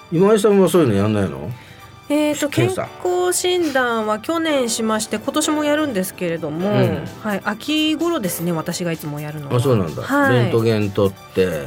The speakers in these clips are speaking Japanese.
今井さんはそういうのやんないの？ 健康診断は去年しまして、今年もやるんですけれども、はい、秋頃ですね、私がいつもやるのは。 あ、そうなんだ、はい、レントゲン取って、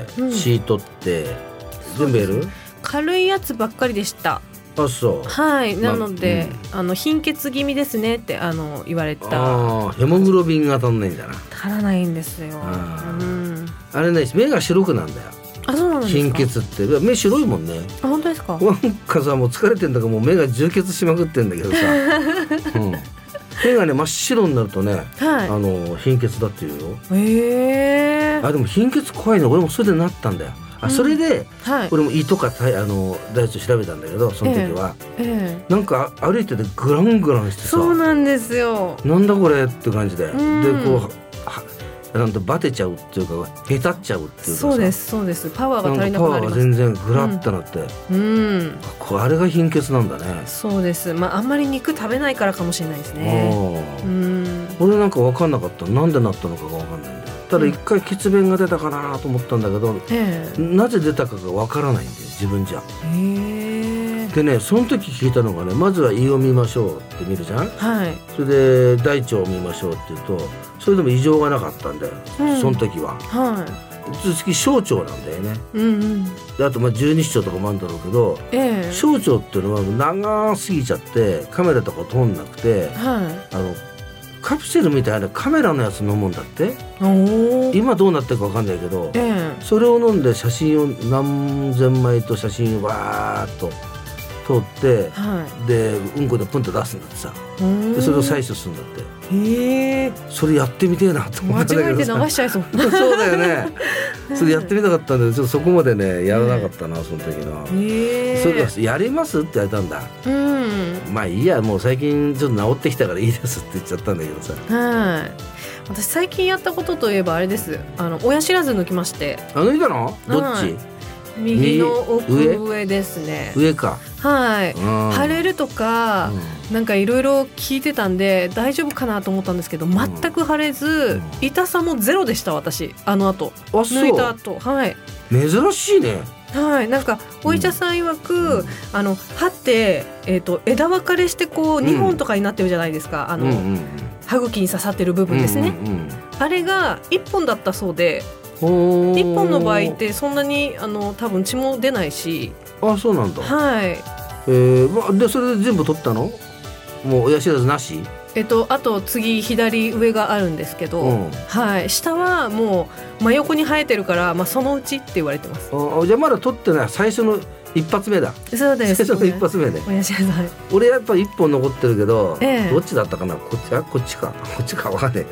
シー取って全部やる？ 軽いやつばっかりでした。 あ、そう。 はい、なので、貧血気味ですねって言われた。 ヘモグロビンが足んないんだな。 足らないんですよ。 あれね、目が白くなんだよ。 あ、そうなんですか。 貧血って目白いもんね。 あ、本当ですか。 なんかさ、もう疲れてんだからもう目が充血しまくってんだけどさ、目がね真っ白になるとね、貧血だっていうよ。でも貧血怖いね。俺もそれでなったんだよ。それで、俺も胃とか大腸調べたんだけど、その時は、なんか歩いててグラングランしてさ、 そうなんですよ。 なんだこれって感じで、でこうなんとバテちゃうっていうかへたっちゃうっていうかさ、 そうです。パワーが足りなくなります。 パワーが全然グラッとなって、あれが貧血なんだね。 そうです。あんまり肉食べないからかもしれないですね。 俺なんか分かんなかった。なんでなったのかが分かんないんだよ。ただ一回血便が出たかなと思ったんだけど、なぜ出たかが分からないんだよ、自分じゃ。でね、その時聞いたのがね、まずは胃を見ましょうって見るじゃん、それで大腸を見ましょうって言うと、それでも異常がなかったんだよ、その時は。次小腸なんだよね。であと十二指腸とかもあるんだろうけど、小腸っていうのは長すぎちゃってカメラとか通んなくて、カプセルみたいなカメラのやつ飲むんだって。今どうなってるか分かんないけど、それを飲んで写真を何千枚と写真をわーっと通って、でうんこでプンと出すんだってさ。でそれを採取するんだって。それやってみてえなと思ったんだけどさ。 間違えて流しちゃいそう。 そうだよね。それやってみたかったんだけど、ちょっとそこまでねやらなかったな、その時の。それがやりますって言われたんだ。まあいいや、もう最近ちょっと治ってきたからいいですって言っちゃったんだけどさ。 私最近やったことといえばあれです。親知らず抜きまして。 抜いたの？どっち？ 右の奥上ですね。 上か。 腫れるとか、なんかいろいろ聞いてたんで大丈夫かなと思ったんですけど、全く腫れず、痛さもゼロでした。私後抜いた後。 珍しいね。 なんかお医者さん曰く、歯って、枝分かれしてこう2本とかになってるじゃないですか。歯茎に刺さってる部分ですね。あれが1本だったそうで、1本の場合ってそんなに多分血も出ないし。 あ、そうなんだ。でそれで全部取ったの？もう親知らずなし？ あと次左上があるんですけど、下はもう真横に生えてるから、そのうちって言われてます。 じゃあまだ取ってない、最初の一発目だ。 そうです。 最初の一発目で。 親知らず。 俺やっぱ1本残ってるけど、どっちだったかな、こっちか分かんない。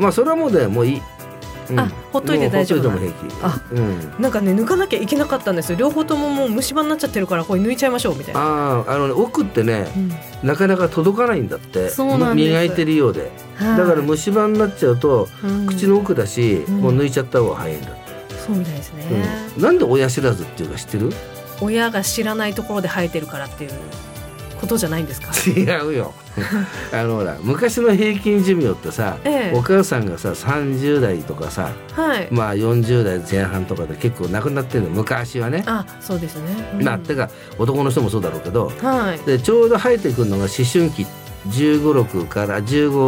それはもうね、もういい。 ほっといて大丈夫な。なんかね、抜かなきゃいけなかったんですよ。両方とももう虫歯になっちゃってるから、これ抜いちゃいましょうみたいな。奥ってね、なかなか届かないんだって。磨いてるようで。だから虫歯になっちゃうと、口の奥だし、もう抜いちゃった方が早いんだって。そうみたいですね。なんで親知らずっていうか知ってる？親が知らないところで生えてるからっていうことじゃないんですか？違うよ。ほら昔の平均寿命ってさ、お母さんがさ30代とかさ、40代前半とかで結構亡くなってるの、昔はね。そうですね。てか男の人もそうだろうけど、でちょうど生えてくるのが思春期、15、6から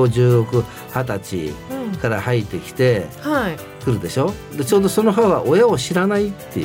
15、16、20歳から生えてきてくるでしょ。でちょうどその歯は親を知らないっていう。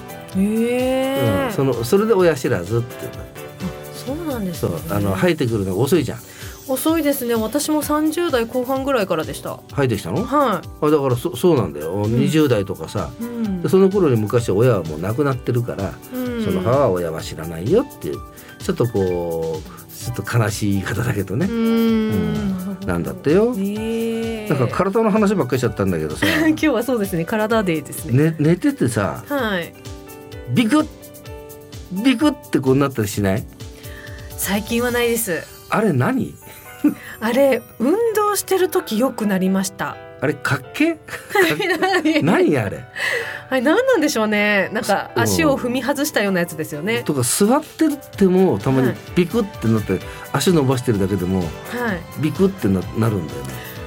それで親知らずって言うんだ。そうなんですね。生えてくるのが遅いじゃん。遅いですね。私も30代後半ぐらいからでした。生えてきたの？だからそうなんだよ。20代とかさ、でその頃に昔親はもう亡くなってるから、その歯は親は知らないよっていう、ちょっとこうちょっと悲しい言い方だけどね。なんだってよ。なんか体の話ばっかりしちゃったんだけどさ。今日はそうですね、体デーですね。寝ててさ、ビクってこうなったりしない？最近はないです。あれ何？あれ運動してる時よくなりました。あれかっけ？何あれ？あれ何なんでしょうね。なんか足を踏み外したようなやつですよね。とか座ってるってもたまにビクってなって、足伸ばしてるだけでもビクって なるんだよね。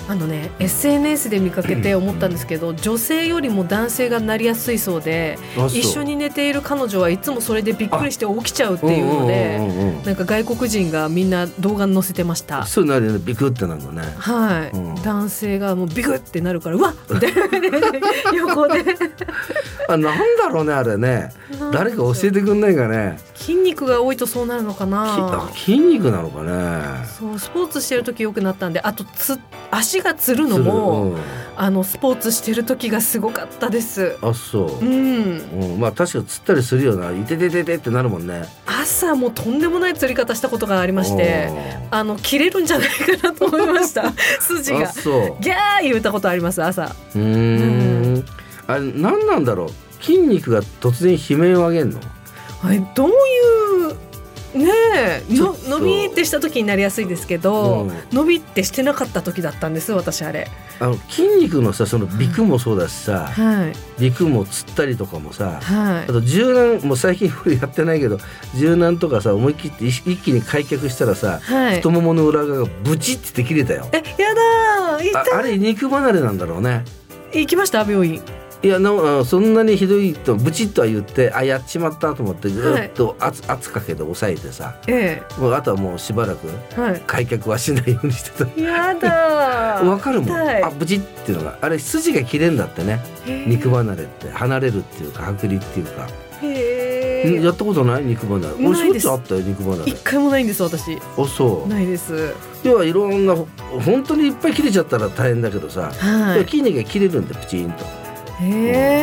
SNS で見かけて思ったんですけど、女性よりも男性がなりやすいそうで、一緒に寝ている彼女はいつもそれでびっくりして起きちゃうっていうので、なんか外国人がみんな動画に載せてました。 そうなるよね、ビクってなるのね。 はい、男性がもうビクってなるから、うわっって横でなんだろうね、あれね。誰か教えてくんないかね。 筋肉が多いとそうなるのかな。 筋肉なのかね。 そう、スポーツしてる時良くなったんで、あと足がつるのも、スポーツしてる時がすごかったです。 あ、そう、まあ確かつったりするよな。いててててってなるもんね。 朝もとんでもない釣り方したことがありまして、切れるんじゃないかなと思いました筋が。ギャー言ったことあります、朝。あれ何なんだろう、筋肉が突然悲鳴を上げるの。 どういうねえ、伸びってした時になりやすいですけど、伸びってしてなかった時だったんです、私あれ。 筋肉のさ、そのビクもそうだしさ、ビクもつったりとかもさ、あと柔軟も最近やってないけど、柔軟とかさ、思い切って一気に開脚したらさ、太ももの裏側がブチって切れたよ。 やだー、 あれ肉離れなんだろうね。 行きました、病院。 いや、そんなにひどいとブチッとは言って、やっちまったと思ってずっと圧かけて抑えてさ、もうあとはもうしばらく開脚はしないようにしてた。 やだわかるもん、ブチッっていうのが、あれ筋が切れんだってね。肉離れって離れるっていうか、剥離っていうか。やったことない？肉離れ。俺しょっちゅうあったよ、肉離れ。 一回もないんです、私。 そうないです。 要はいろんな、本当にいっぱい切れちゃったら大変だけどさ、筋肉が切れるんで、プチンと。スポ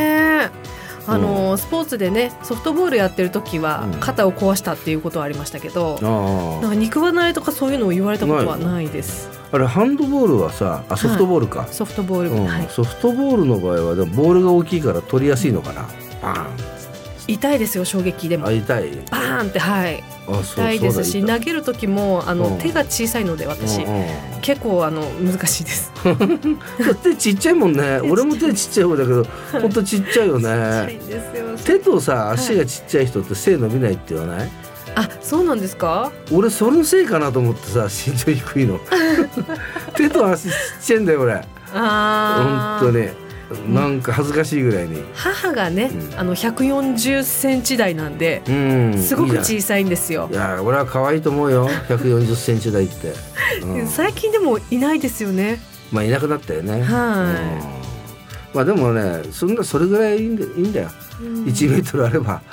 ーツでね、ソフトボールやってる時は肩を壊したっていうことはありましたけど、なんか肉離れとかそういうのを言われたことはないです。 あれハンドボールはさ、ソフトボールか、 ソフトボール、 ソフトボールの場合はでもボールが大きいから取りやすいのかな。バーン、 痛いですよ、衝撃でも。 痛い、 バーンって。痛いですし、投げる時も手が小さいので、私結構難しいです手ちっちゃいもんね。俺も手ちっちゃい方だけど、ほんとちっちゃいよね。手とさ、足がちっちゃい人って背伸びないって言わない？ そうなんですか？ 俺そのせいかなと思ってさ、身長低いの手と足ちっちゃいんだよ俺。本当になんか恥ずかしいぐらいに。 母がね、140センチ台なんで、すごく小さいんですよ。 いや、俺は可愛いと思うよ、140センチ台って。 最近でもいないですよね。 まあいなくなったよね。まあでもね、それぐらいいいんだよ。1メートルあれば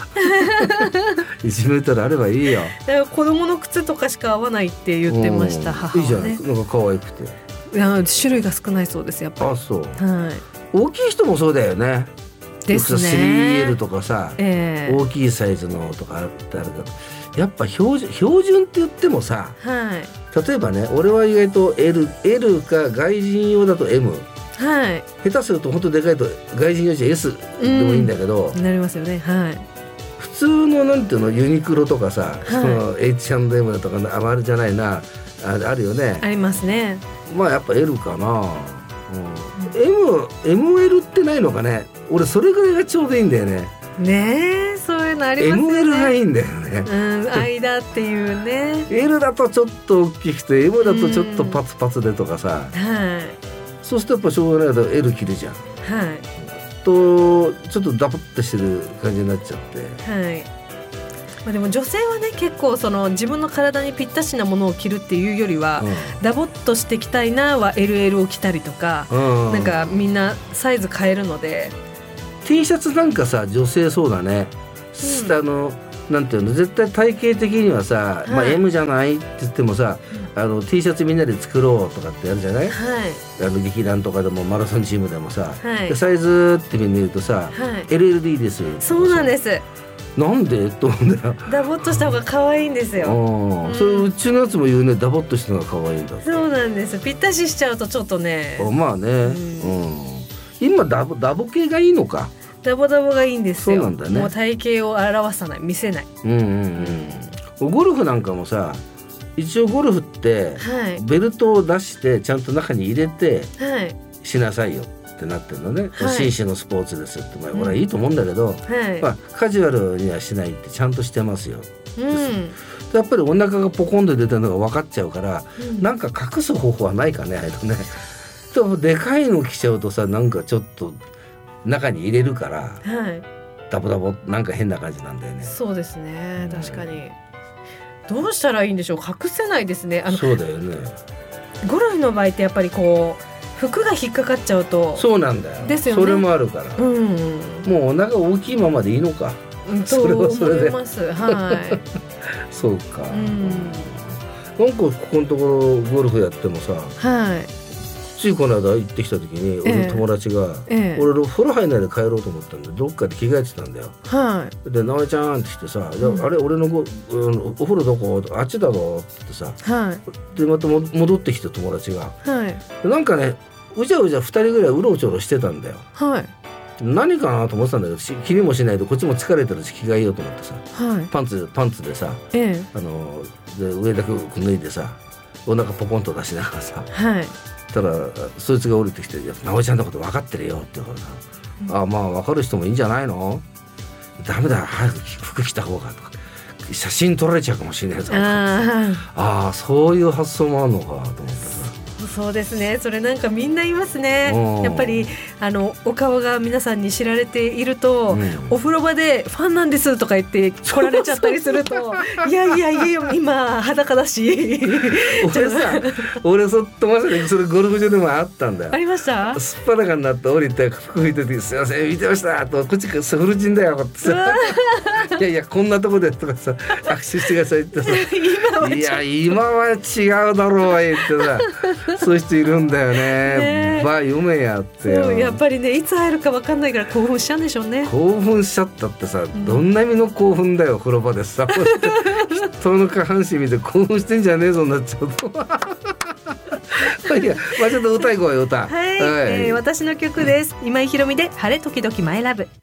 1メートルあればいいよ。 子供の靴とかしか合わないって言ってました、母はね。いいじゃない、 なんか可愛くて。 種類が少ないそうです、やっぱり。 そう。大きい人もそうだよね。 ですね。 3L とかさ、大きいサイズのとかあってあるけど、やっぱ標準って言ってもさ、例えばね、俺は意外と L か外人用だと M、下手すると本当でかいと外人用じゃ S でもいいんだけど、 なりますよね。 普通のなんていうの、ユニクロとかさ、その H&M とかあるじゃないな、あるよね。 ありますね。 まあやっぱ L かな。ML ってないのかね。俺それぐらいがちょうどいいんだよね。 ねえ、そういうのありますよね。 ML がいいんだよね。 間っていうね。 L だとちょっと大きくて M だとちょっとパツパツでとかさ。そうするとやっぱしょうがないと L 着るじゃん。とちょっとダボっとしてる感じになっちゃって。 でも女性はね、結構自分の体にぴったしなものを着るっていうよりは、ダボっとしてきたいなは LL を着たりとか、なんかみんなサイズ変えるので。 T シャツなんかさ、女性そうだね。なんていうの、絶対体型的にはさ、M じゃないって言ってもさ、T シャツみんなで作ろうとかってやるじゃない。劇団とかでもマラソンチームでもさ、サイズってみんな言うとさ、LLD です。 そうなんです。 なんでと思うんだよ。 ダボっとした方が可愛いんですよ。 それうちのやつも言うね、ダボっとしたのが可愛いんだ。 そうなんです。ぴったししちゃうとちょっとね。 まあね、今ダボ系がいいのか。 ダボダボがいいんですよ。 そうなんだね。 もう体型を表さない、見せない。 ゴルフなんかもさ、一応ゴルフって、ベルトを出してちゃんと中に入れてしなさいよってなってるのね。紳士のスポーツですって、俺はいいと思うんだけど、カジュアルにはしないってちゃんとしてますよ。やっぱりお腹がポコンと出てるのが分かっちゃうから、なんか隠す方法はないかね、あれとね。 とでかいの着ちゃうとさ、なんかちょっと中に入れるから、 はい、 ダボダボなんか変な感じなんだよね。 そうですね、確かに。どうしたらいいんでしょう。隠せないですね。 そうだよね。 ゴルフの場合ってやっぱりこう服が引っかかっちゃうと。 そうなんだよ。 ですよね。 それもあるから、もうお腹大きいままでいいのか、 それはそれで。思います。はい。 そうか。なんかここのところゴルフやってもさ、 はい、 ついこの間行ってきた時に、俺の友達が、俺の風呂入んないで帰ろうと思ったんで、どっかで着替えてたんだよ。 はい、 で直江ちゃんって来てさ、あれ俺のお風呂どこ、あっちだぞってさ、 はい、 でまた戻ってきて友達が、 はい、 なんかねうじゃうじゃ2人ぐらいうろちょろしてたんだよ。 はい、 何かなと思ってたんだけど、気にもしないでこっちも疲れてるし着替えようと思ってさ、 はい、 パンツでさ、で上だけ脱いでさ、お腹ポコンと出しながらさ、 はい、 たらそいつが降りてきて「直江ちゃんのこと分かってるよ」って言うからさ、まあ分かる人もいいんじゃないの、ダメだ早く服着た方がとか、写真撮られちゃうかもしれないぞとか、そういう発想もあるのかと思ってさ。 そうですね、それなんかみんな言いますね。やっぱりお顔が皆さんに知られていると、お風呂場でファンなんですとか言って来られちゃったりするといや今裸だし俺そっとまさにそれゴルフ場でもあったんだよ。 ありました。 すっぱだかになって降りて服拭いてて「すいません見てました」と「こっちフルチンだよ」ってさ「いやこんなとこで」とかさ握手してくださいってさいや今は違うだろう言ってさそういう人いるんだよね。バー読めやって。 やっぱりね、いつ会えるか分かんないから興奮しちゃうんでしょうね。興奮しちゃったってさ、どんな意味の興奮だよ風呂場でさ人の下半身見て興奮してんじゃねえぞになっちゃうといや、ちょっと歌い声歌。 はい、私の曲です。今井ひろみで晴れ時々マイラブ。